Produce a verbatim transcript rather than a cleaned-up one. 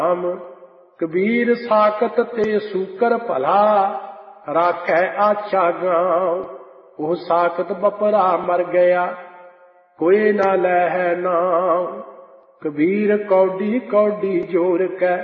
राम। कबीर साकत ते सूकर भला, राखै आछा गाँव। वो साकत बपरा मर गया, कोई ना ले है नाम। कबीर कौडी कौडी जोर कै,